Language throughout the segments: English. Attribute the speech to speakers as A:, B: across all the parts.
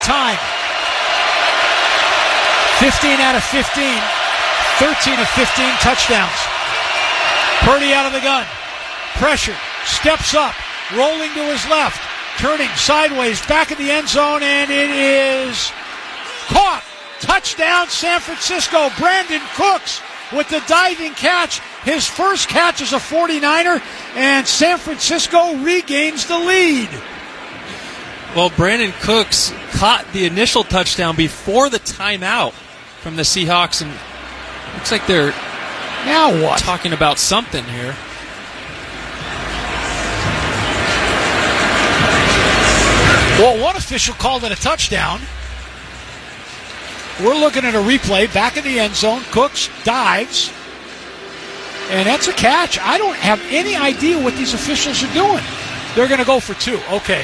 A: Time. 15 out of 15. 13 of 15 touchdowns. Purdy out of the gun. Pressure. Steps up. Rolling to his left. Turning sideways. Back in the end zone. And it is caught. Touchdown San Francisco. Brandon Cooks with the diving catch. His first catch as a 49er. And San Francisco regains the lead.
B: Well, Brandon Cooks caught the initial touchdown before the timeout from the Seahawks, and looks like they're
A: now what?
B: Talking about something here.
A: Well, one official called it a touchdown. We're looking at a replay back in the end zone. Cooks dives, and that's a catch. I don't have any idea what these officials are doing. They're going to go for two. Okay.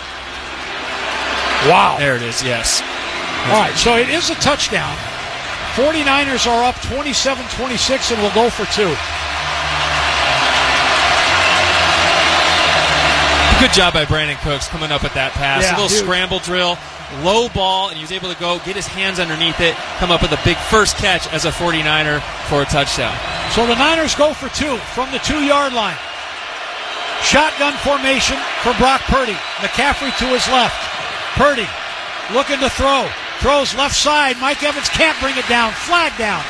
A: Wow.
B: There it is, yes.
A: All right, so it is a touchdown. 49ers are up 27-26 and will go for two.
B: Good job by Brandon Cooks coming up with that pass.
A: Yeah,
B: a little scramble drill, low ball, and he was able to go get his hands underneath it, come up with a big first catch as a 49er for a touchdown.
A: So the Niners go for two from the 2-yard line. Shotgun formation for Brock Purdy. McCaffrey to his left. Purdy looking to throw. Throws left side. Mike Evans can't bring it down. Flag down.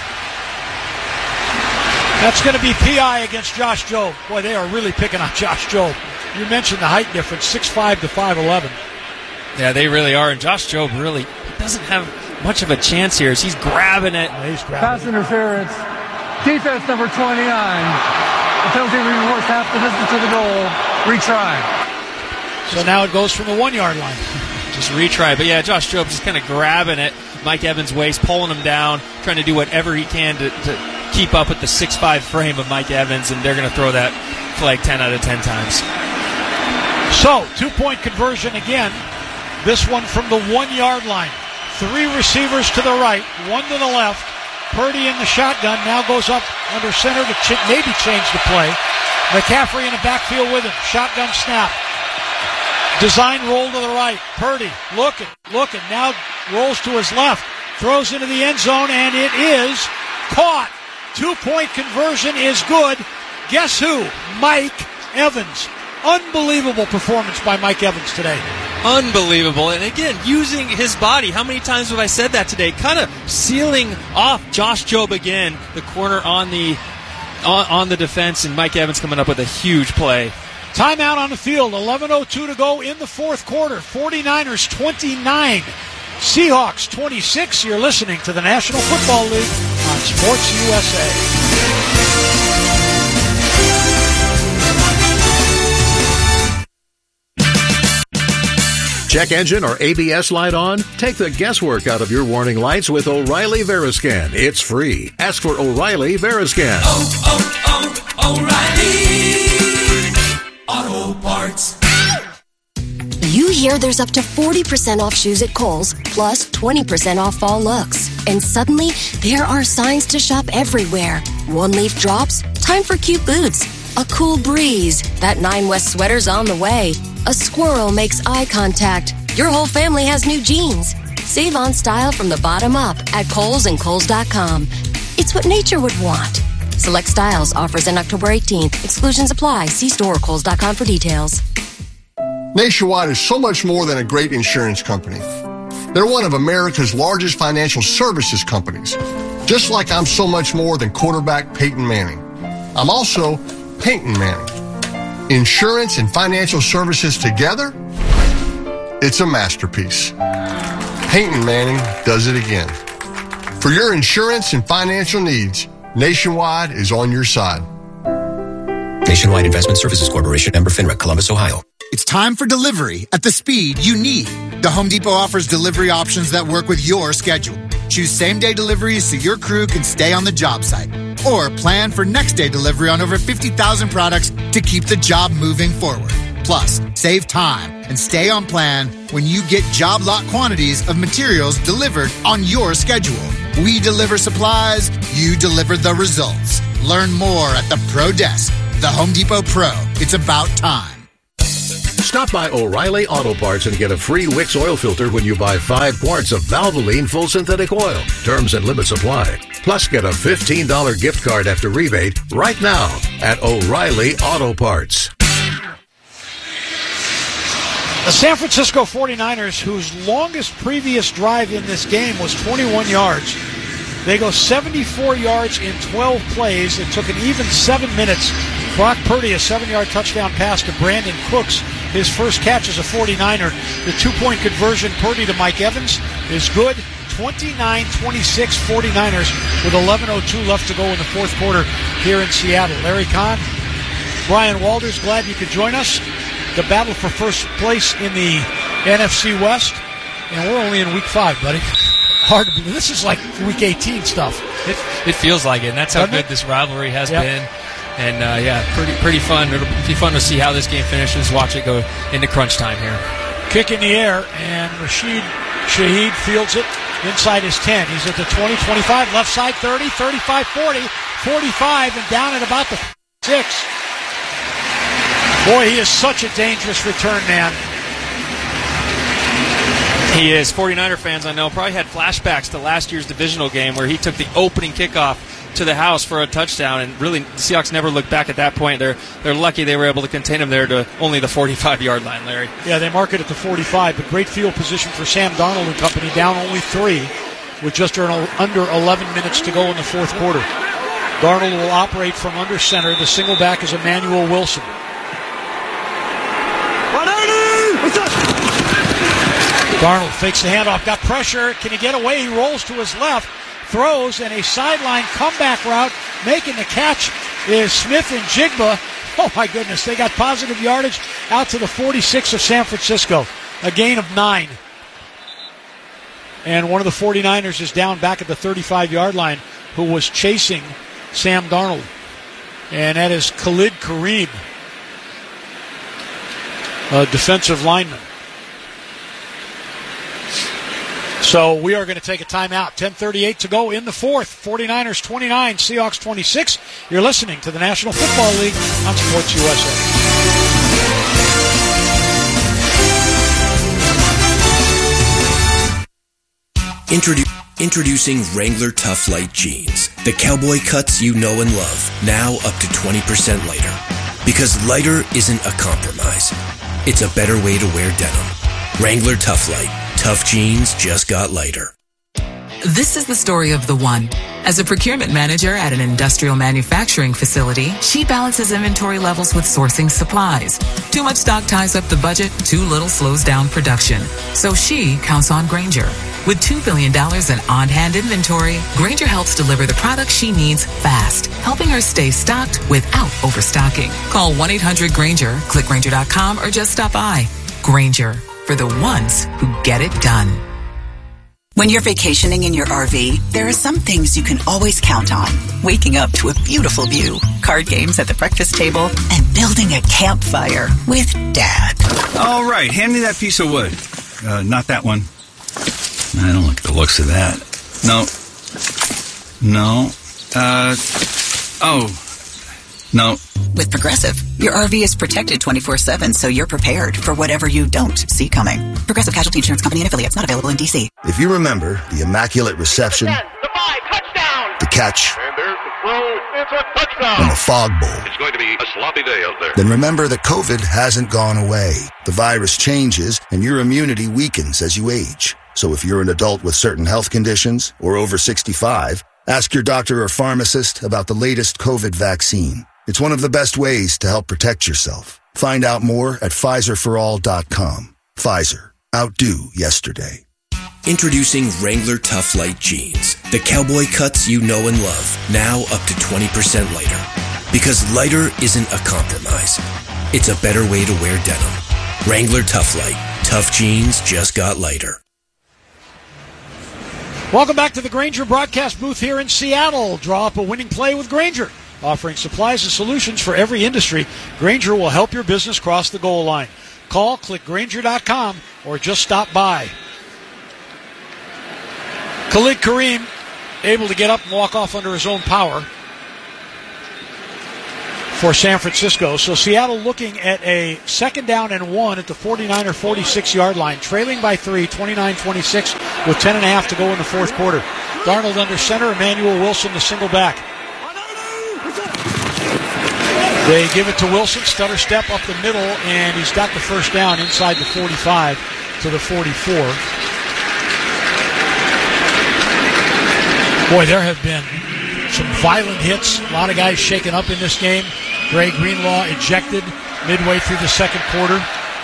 A: That's going to be PI against Josh Jobe. Boy, they are really picking on Josh Jobe. You mentioned the height difference, 6'5" to 5'11".
B: Yeah, they really are. And Josh Jobe really doesn't have much of a chance here as he's grabbing it.
A: Yeah, he's grabbing
C: Pass interference. Defense number 29. The penalty reverse half the distance to the goal. Retry.
A: So now it goes from the 1-yard line.
B: Just retry. But yeah, Josh Jobe just kind of grabbing it. Mike Evans' waist, pulling him down, trying to do whatever he can to keep up with the 6'5" frame of Mike Evans, and they're going to throw that flag 10 out of 10 times.
A: So, 2-point conversion again. This one from the 1-yard line. 3 receivers to the right, 1 to the left. Purdy in the shotgun now goes up under center to maybe change the play. McCaffrey in the backfield with him. Shotgun snap. Design roll to the right. Purdy looking. Now rolls to his left. Throws into the end zone, and it is caught. 2-point conversion is good. Guess who? Mike Evans. Unbelievable performance by Mike Evans today.
B: Unbelievable. And again, using his body. How many times have I said that today? Kind of sealing off Josh Jobe again, the corner on the defense, and Mike Evans coming up with a huge play.
A: Timeout on the field. 11:02 to go in the fourth quarter. 49ers 29. Seahawks 26. You're listening to the National Football League on Sports USA.
D: Check engine or ABS light on? Take the guesswork out of your warning lights with O'Reilly Veriscan. It's free. Ask for O'Reilly Veriscan.
E: O'Reilly Auto Parts.
F: You hear there's up to 40% off shoes at Kohl's, plus 20% off fall looks. And suddenly, there are signs to shop everywhere. One leaf drops, time for cute boots. A cool breeze, that 9 West sweater's on the way. A squirrel makes eye contact. Your whole family has new jeans. Save on style from the bottom up at Kohl's and Kohl's.com. It's what nature would want. Select styles, offers in October 18th. Exclusions apply. See store or Kohl's.com for details.
G: Nationwide is so much more than a great insurance company. They're one of America's largest financial services companies. Just like I'm so much more than quarterback Peyton Manning. I'm also Peyton Manning. Insurance and financial services together, it's a masterpiece. Peyton Manning does it again. For your insurance and financial needs, Nationwide is on your side.
H: Nationwide Investment Services Corporation, member FINRA, Columbus, Ohio.
I: It's time for delivery at the speed you need. The Home Depot offers delivery options that work with your schedule. Choose same-day deliveries so your crew can stay on the job site. Or plan for next-day delivery on over 50,000 products to keep the job moving forward. Plus, save time and stay on plan when you get job lot quantities of materials delivered on your schedule. We deliver supplies, you deliver the results. Learn more at the Pro Desk. The Home Depot Pro. It's about time.
D: Stop by O'Reilly Auto Parts and get a free Wix oil filter when you buy 5 quarts of Valvoline full synthetic oil. Terms and limits apply. Plus, get a $15 gift card after rebate right now at O'Reilly Auto Parts.
A: The San Francisco 49ers, whose longest previous drive in this game was 21 yards. They go 74 yards in 12 plays. It took an even 7 minutes. Brock Purdy, a 7-yard touchdown pass to Brandon Cooks. His first catch as a 49er. The 2-point conversion, Purdy to Mike Evans, is good. 29-26 49ers with 11:02 left to go in the fourth quarter here in Seattle. Larry Kahn, Brian Walters, glad you could join us. The battle for first place in the NFC West. And we're only in week 5, buddy. Hard to believe. This is like week 18 stuff.
B: It feels like it, and that's how good this rivalry has been. And, pretty fun. It'll be fun to see how this game finishes. Watch it go into crunch time here.
A: Kick in the air, and Rashid Shaheed fields it inside his 10. He's at the 20, 25, left side 30, 35, 40, 45, and down at about the 6. Boy, he is such a dangerous return man.
B: He is. 49er fans, I know, probably had flashbacks to last year's divisional game where he took the opening kickoff to the house for a touchdown, and really the Seahawks never looked back at that point. They're lucky they were able to contain him there to only the 45-yard line, Larry.
A: Yeah, they mark it at the 45, but great field position for Sam Darnold and company, down only 3 with just under 11 minutes to go in the fourth quarter. Darnold will operate from under center. The single back is Emmanuel Wilson. Darnold fakes the handoff, got pressure. Can he get away? He rolls to his left, throws, and a sideline comeback route. Making the catch is Smith and Jigba. Oh, my goodness. They got positive yardage out to the 46 of San Francisco. A gain of 9. And one of the 49ers is down back at the 35-yard line, who was chasing Sam Darnold. And that is Khalid Kareem, a defensive lineman. So we are going to take a timeout. 10:38 to go in the fourth. 49ers 29, Seahawks 26. You're listening to the National Football League on Sports USA.
H: Introducing Wrangler Tough Light Jeans. The cowboy cuts you know and love. Now up to 20% lighter. Because lighter isn't a compromise. It's a better way to wear denim. Wrangler Tough Light. Tough jeans just got lighter.
E: This is the story of the one. As a procurement manager at an industrial manufacturing facility, she balances inventory levels with sourcing supplies. Too much stock ties up the budget, too little slows down production. So she counts on Grainger. With $2 billion in on-hand inventory, Grainger helps deliver the products she needs fast, helping her stay stocked without overstocking. Call 1-800-GRAINGER, click Grainger.com, or just stop by. Grainger, for the ones who get it done.
J: When you're vacationing in your RV, there are some things you can always count on. Waking up to a beautiful view, card games at the breakfast table, and building a campfire with Dad.
K: All right, hand me that piece of wood. Not that one. I don't like the looks of that. No. No.
J: With Progressive, your RV is protected 24/7, so you're prepared for whatever you don't see coming. Progressive Casualty Insurance Company and Affiliates, not available in D.C.
L: If you remember the immaculate reception, the catch,
M: and there's the throw, it's a touchdown,
L: and the fog bowl,
M: it's going to be a sloppy day out there.
L: Then remember that COVID hasn't gone away. The virus changes, and your immunity weakens as you age. So if you're an adult with certain health conditions or over 65, ask your doctor or pharmacist about the latest COVID vaccine. It's one of the best ways to help protect yourself. Find out more at PfizerForAll.com. Pfizer. Outdo yesterday.
H: Introducing Wrangler Tough Light Jeans. The cowboy cuts you know and love. Now up to 20% lighter. Because lighter isn't a compromise. It's a better way to wear denim. Wrangler Tough Light. Tough jeans just got lighter.
A: Welcome back to the Grainger broadcast booth here in Seattle. Draw up a winning play with Grainger. Offering supplies and solutions for every industry, Grainger will help your business cross the goal line. Call, click Grainger.com, or just stop by. Khalid Kareem able to get up and walk off under his own power. for San Francisco. So Seattle looking at a 2nd down and 1 at the 49er 46-yard line, trailing by 3, 29-26, with 10.5 to go in the fourth quarter. Darnold under center, Emmanuel Wilson the single back. They give it to Wilson, stutter step up the middle, and he's got the first down inside the 45 to the 44. Boy, there have been some violent hits. A lot of guys shaken up in this game. Dre Greenlaw ejected midway through the second quarter.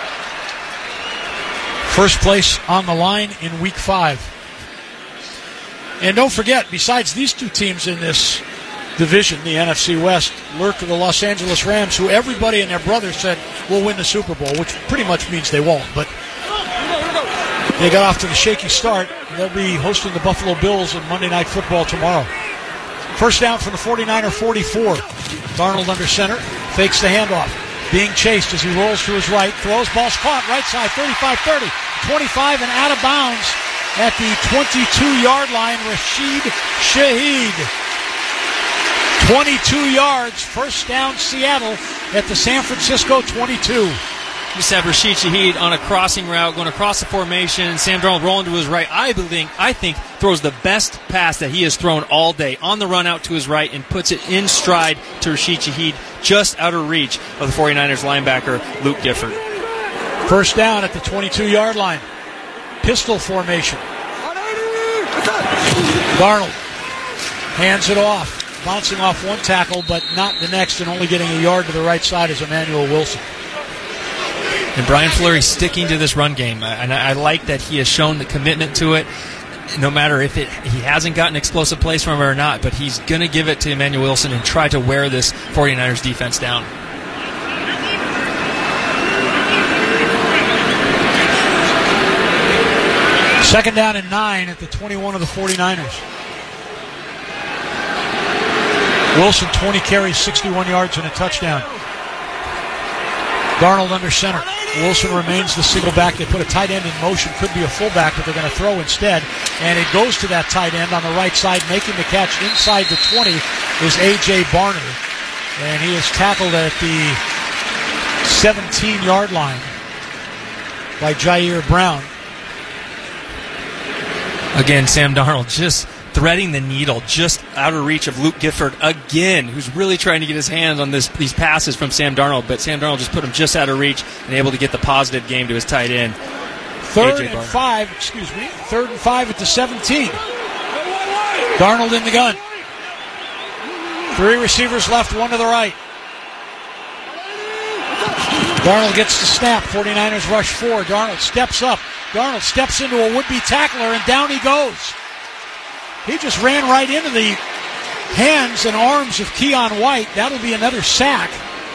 A: First place on the line in Week 5. And don't forget, besides these two teams in this division, the NFC West, lurk the Los Angeles Rams, who everybody and their brother said will win the Super Bowl, which pretty much means they won't. But they got off to the shaky start. They'll be hosting the Buffalo Bills in Monday Night Football tomorrow. First down from the 49er 44. Darnold under center, fakes the handoff. Being chased as he rolls to his right, throws, ball's caught, right side, 35-30, 25 and out of bounds at the 22-yard line. Rashid Shaheed. 22 yards, first down Seattle at the San Francisco 22.
B: Just have Rashid Shaheed on a crossing route, going across the formation. Sam Darnold rolling to his right. I think throws the best pass that he has thrown all day on the run out to his right and puts it in stride to Rashid Shaheed, just out of reach of the 49ers linebacker, Luke Gifford.
A: First down at the 22-yard line. Pistol formation. Darnold hands it off, bouncing off one tackle, but not the next, and only getting a yard to the right side is Emmanuel Wilson.
B: And Brian Fleury sticking to this run game, and I like that he has shown the commitment to it, no matter if he hasn't gotten explosive plays from it or not, but he's going to give it to Emmanuel Wilson and try to wear this 49ers defense down.
A: Second down and 9 at the 21 of the 49ers. Wilson, 20 carries, 61 yards, and a touchdown. Darnold under center. Wilson remains the single back. They put a tight end in motion. Could be a fullback, but they're going to throw instead. And it goes to that tight end on the right side. Making the catch inside the 20 is A.J. Barner. And he is tackled at the 17-yard line by Jair Brown.
B: Again, Sam Darnold just threading the needle, just out of reach of Luke Gifford again, who's really trying to get his hands on these passes from Sam Darnold, but Sam Darnold just put him just out of reach and able to get the positive game to his tight end.
A: Third and 5 at the 17. Darnold in the gun. 3 receivers left, 1 to the right. Darnold gets the snap. 49ers rush 4. Darnold steps up. Darnold steps into a would-be tackler, and down he goes. He just ran right into the hands and arms of Keon White. That'll be another sack.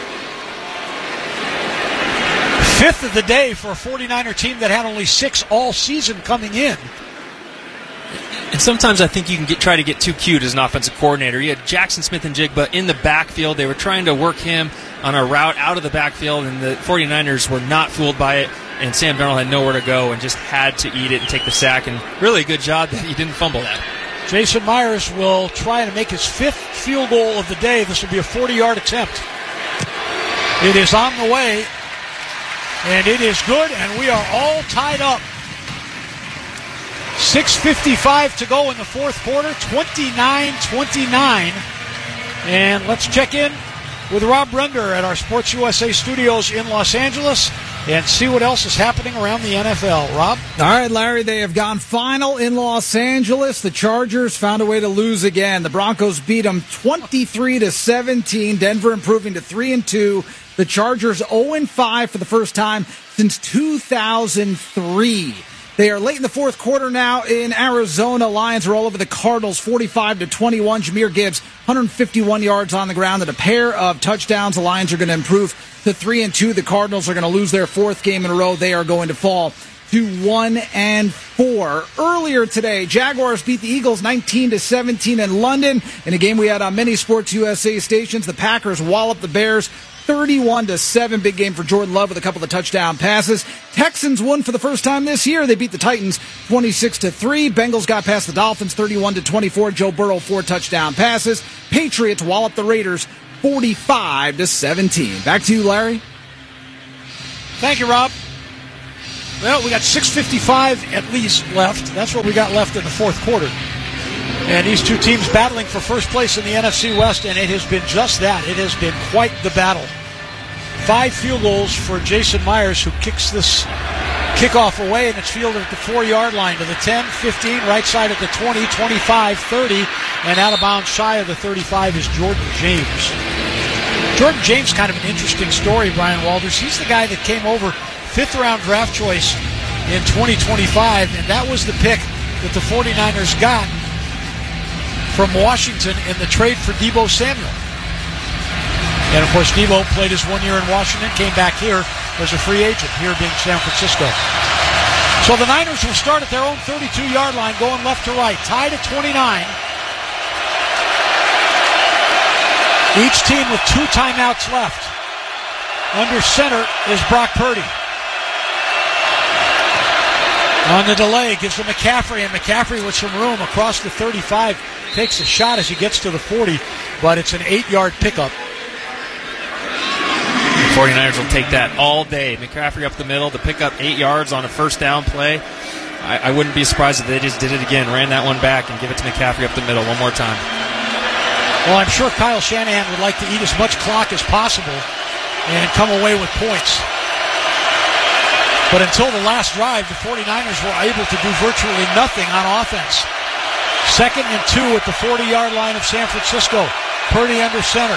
A: 5th of the day for a 49er team that had only 6 all season coming in.
B: And sometimes I think you can try to get too cute as an offensive coordinator. You had Jackson Smith-Njigba in the backfield. They were trying to work him on a route out of the backfield, and the 49ers were not fooled by it. And Sam Darnold had nowhere to go and just had to eat it and take the sack. And really a good job that he didn't fumble that.
A: Jason Myers will try to make his 5th field goal of the day. This will be a 40-yard attempt. It is on the way, and it is good, and we are all tied up. 6:55 to go in the fourth quarter, 29-29. And let's check in with Rob Brender at our Sports USA studios in Los Angeles and see what else is happening around the NFL. Rob?
N: All right, Larry, they have gone final in Los Angeles. The Chargers found a way to lose again. The Broncos beat them 23-17. Denver improving to 3-2. The Chargers 0-5 for the first time since 2003. They are late in the fourth quarter now in Arizona. Lions are all over the Cardinals, 45-21. Jahmyr Gibbs, 151 yards on the ground and a pair of touchdowns. The Lions are going to improve to 3-2. The Cardinals are going to lose their 4th game in a row. They are going to fall to 1-4. Earlier today, Jaguars beat the Eagles 19-17 in London. In a game we had on many Sports USA stations, the Packers walloped the Bears 31-7. Big game for Jordan Love with a couple of touchdown passes. Texans won for the first time this year. They beat the Titans 26-3. Bengals got past the Dolphins 31-24. Joe Burrow 4 touchdown passes. Patriots walloped the Raiders 45-17. Back to you, Larry.
A: Thank you, Rob. Well, we got 6:55 at least left. That's what we got left in the fourth quarter. And these two teams battling for first place in the NFC West, and it has been just that. It has been quite the battle. 5 field goals for Jason Myers, who kicks this kickoff away, and it's fielded at the 4-yard line to the 10, 15, right side at the 20, 25, 30, and out of bounds shy of the 35 is Jordan James. Jordan James, kind of an interesting story, Brian Walters. He's the guy that came over 5th-round draft choice in 2025, and that was the pick that the 49ers got from Washington in the trade for Deebo Samuel. And, of course, Deebo played his 1 year in Washington, came back here as a free agent, here being San Francisco. So the Niners will start at their own 32-yard line, going left to right, tied at 29. Each team with 2 timeouts left. Under center is Brock Purdy. On the delay, gives to McCaffrey, and McCaffrey with some room across the 35, takes a shot as he gets to the 40, but it's an 8-yard pickup.
B: The 49ers will take that all day. McCaffrey up the middle to pick up 8 yards on a first down play. I wouldn't be surprised if they just did it again, ran that one back, and give it to McCaffrey up the middle one more time.
A: Well, I'm sure Kyle Shanahan would like to eat as much clock as possible and come away with points. But until the last drive, the 49ers were able to do virtually nothing on offense. 2nd and 2 at the 40-yard line of San Francisco. Purdy under center.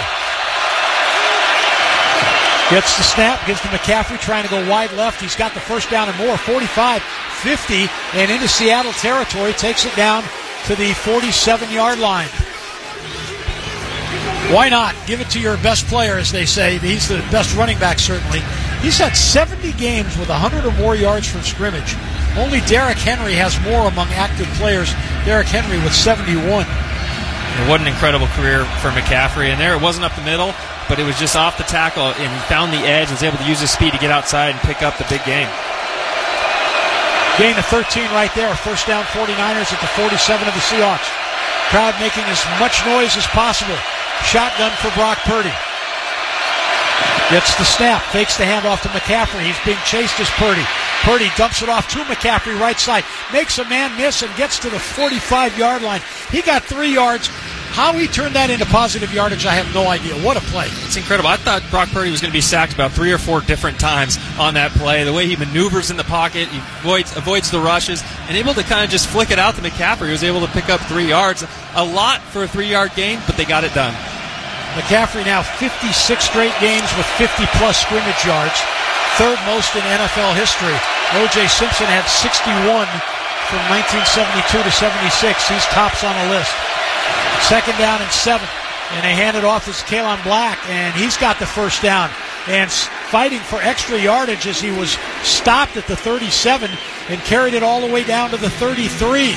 A: Gets the snap, gives to McCaffrey, trying to go wide left. He's got the first down and more, 45, 50, and into Seattle territory. Takes it down to the 47-yard line. Why not? Give it to your best player, as they say. He's the best running back, certainly. He's had 70 games with 100 or more yards from scrimmage. Only Derrick Henry has more among active players. Derrick Henry with 71.
B: And what an incredible career for McCaffrey. And there, it wasn't up the middle, but it was just off the tackle, and he found the edge and was able to use his speed to get outside and pick up the big game.
A: Gain of 13 right there. First down 49ers at the 47 of the Seahawks. Crowd making as much noise as possible. Shotgun for Brock Purdy. Gets the snap, fakes the handoff to McCaffrey. He's being chased as Purdy. Purdy dumps it off to McCaffrey, right side. Makes a man miss and gets to the 45-yard line. He got 3 yards. How he turned that into positive yardage, I have no idea. What a play.
B: It's incredible. I thought Brock Purdy was going to be sacked about 3 or 4 different times on that play. The way he maneuvers in the pocket, he avoids the rushes, and able to kind of just flick it out to McCaffrey. He was able to pick up 3 yards. A lot for a 3-yard gain, but they got it done.
A: McCaffrey now 56 straight games with 50-plus scrimmage yards. 3rd most in NFL history. O.J. Simpson had 61 from 1972 to 76. He's tops on the list. 2nd down and 7. And they hand it off to Kalen Black, and he's got the first down. And fighting for extra yardage as he was stopped at the 37 and carried it all the way down to the 33.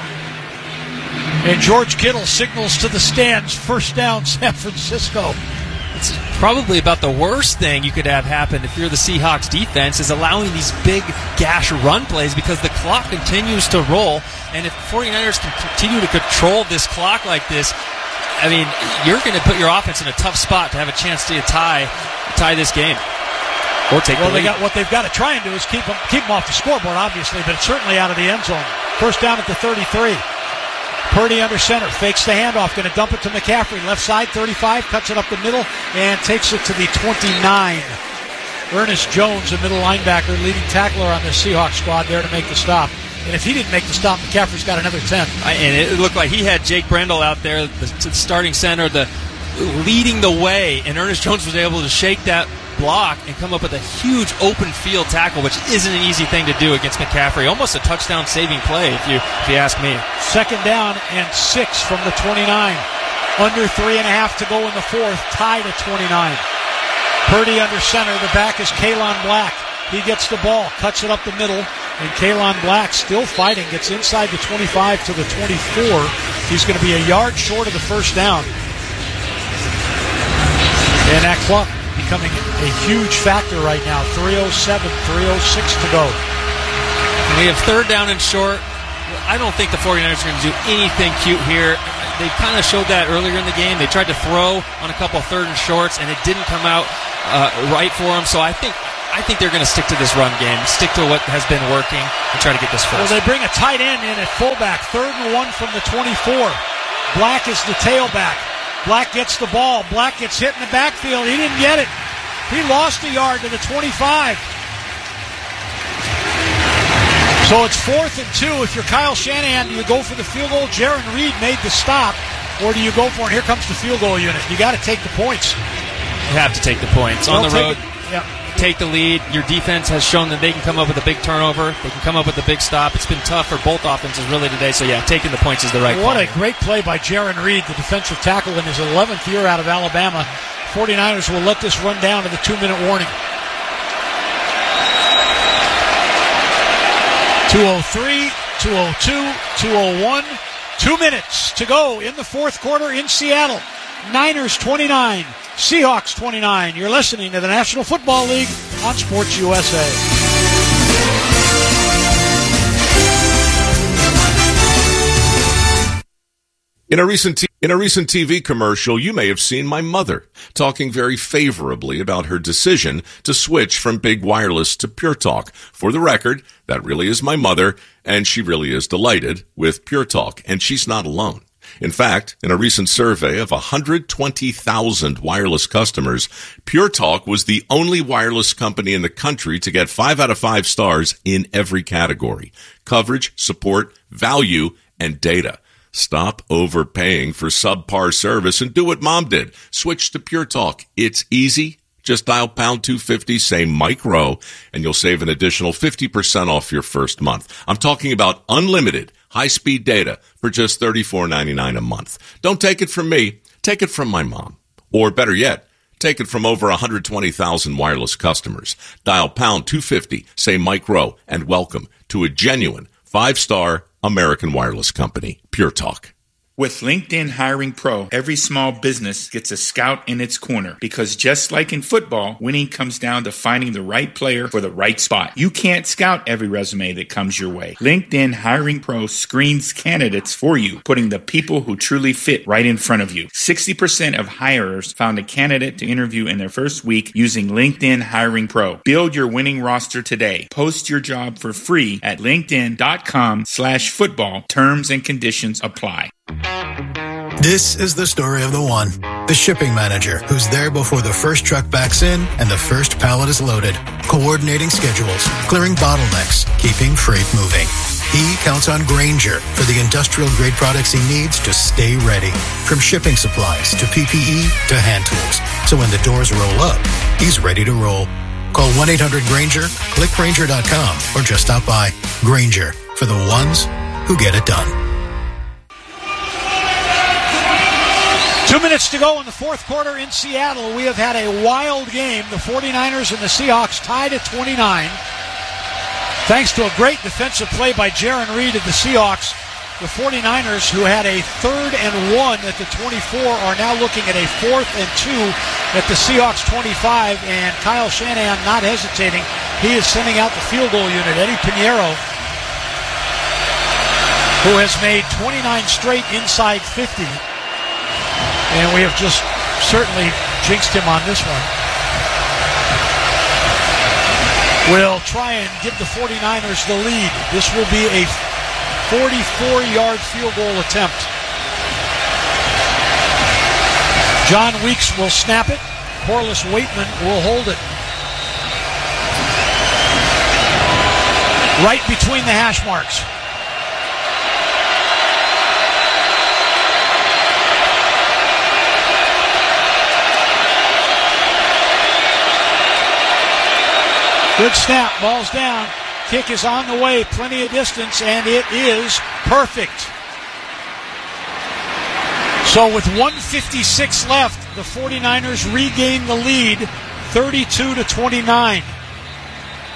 A: And George Kittle signals to the stands, first down San Francisco.
B: It's probably about the worst thing you could have happen if you're the Seahawks defense is allowing these big gash run plays because the clock continues to roll. And if the 49ers can continue to control this clock like this, I mean, you're going to put your offense in a tough spot to have a chance to tie this game. Or take the lead.
A: What they've got to try and do is keep them off the scoreboard, obviously, but it's certainly out of the end zone. First down at the 33. Purdy under center, fakes the handoff, going to dump it to McCaffrey. Left side, 35, cuts it up the middle, and takes it to the 29. Ernest Jones, a middle linebacker, leading tackler on the Seahawks squad there to make the stop. And if he didn't make the stop, McCaffrey's got another 10.
B: And it looked like he had Jake Brendel out there, the starting center, leading the way, and Ernest Jones was able to shake that block and come up with a huge open field tackle, which isn't an easy thing to do against McCaffrey. Almost a touchdown saving play, if you ask me.
A: 2nd down and 6 from the 29. Under 3.5 to go in the 4th, tied at 29. Purdy under center. The back is Kalen Black. He gets the ball, cuts it up the middle, and Kalen Black still fighting, gets inside the 25 to the 24. He's going to be a yard short of the first down. And that clock becoming a huge factor right now. 3:07, 3:06 to go.
B: And we have 3rd down and short. I don't think the 49ers are going to do anything cute here. They kind of showed that earlier in the game. They tried to throw on a couple of third and shorts, and it didn't come out right for them. So I think they're going to stick to this run game, stick to what has been working, and try to get this first.
A: Well, they bring a tight end in at fullback, 3rd and 1 from the 24. Black is the tailback. Black gets the ball. Black gets hit in the backfield. He didn't get it. He lost a yard to the 25. So it's 4th and 2. If you're Kyle Shanahan, do you go for the field goal? Jaron Reed made the stop. Or do you go for it? Here comes the field goal unit. You got to take the points.
B: You have to take the points. On the road, take the lead. Your defense has shown that they can come up with a big turnover. They can come up with a big stop. It's been tough for both offenses really today. So, taking the points is the right call.
A: What a great play by Jaron Reed, the defensive tackle in his 11th year out of Alabama. 49ers will let this run down to the 2-minute warning. 2:03, 2:02, 2:01. 2 minutes to go in the fourth quarter in Seattle. Niners 29, Seahawks 29. You're listening to the National Football League on Sports USA.
O: In a recent TV commercial, you may have seen my mother talking very favorably about her decision to switch from big wireless to Pure Talk. For the record, that really is my mother, and she really is delighted with Pure Talk, and she's not alone. In fact, in a recent survey of 120,000 wireless customers, Pure Talk was the only wireless company in the country to get 5 out of 5 stars in every category: coverage, support, value, and data. Stop overpaying for subpar service and do what Mom did. Switch to Pure Talk. It's easy. Just dial pound 250, say Mike Rowe, and you'll save an additional 50% off your first month. I'm talking about unlimited high-speed data for just $34.99 a month. Don't take it from me. Take it from my mom. Or better yet, take it from over 120,000 wireless customers. Dial pound 250, say Mike Rowe, and welcome to a genuine 5-star American wireless company, Pure Talk.
P: With LinkedIn Hiring Pro, every small business gets a scout in its corner, because just like in football, winning comes down to finding the right player for the right spot. You can't scout every resume that comes your way. LinkedIn Hiring Pro screens candidates for you, putting the people who truly fit right in front of you. 60% of hirers found a candidate to interview in their first week using LinkedIn Hiring Pro. Build your winning roster today. Post your job for free at linkedin.com/football. Terms and conditions apply.
Q: This is the story of the one, the shipping manager, who's there before the first truck backs in and the first pallet is loaded, coordinating schedules, clearing bottlenecks, keeping freight moving. He counts on Grainger for the industrial-grade products he needs to stay ready, from shipping supplies to PPE to hand tools. So when the doors roll up, he's ready to roll. Call 1-800-GRAINGER, click Grainger.com, or just stop by. Grainger, for the ones who get it done.
A: 2 minutes to go in the fourth quarter in Seattle. We have had a wild game. The 49ers and the Seahawks tied at 29. Thanks to a great defensive play by Jaron Reed of the Seahawks, the 49ers, who had a 3rd and 1 at the 24, are now looking at a 4th and 2 at the Seahawks 25, and Kyle Shanahan not hesitating. He is sending out the field goal unit. Eddie Pinheiro, who has made 29 straight inside 50. And we have just certainly jinxed him on this one. Will try and give the 49ers the lead. This will be a 44-yard field goal attempt. John Weeks will snap it. Corliss Waitman will hold it. Right between the hash marks. Good snap, ball's down, kick is on the way, plenty of distance, and it is perfect. So with 1:56 left, the 49ers regain the lead, 32-29.